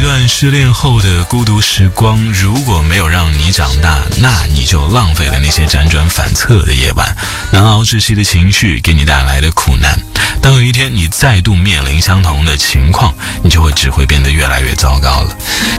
段失恋后的孤独时光，如果没有让你长大，那你就浪费了那些辗转反侧的夜晚，难熬窒息的情绪给你带来的苦难。当有一天你再度面临相同的情况，你就只会变得越来越糟糕了。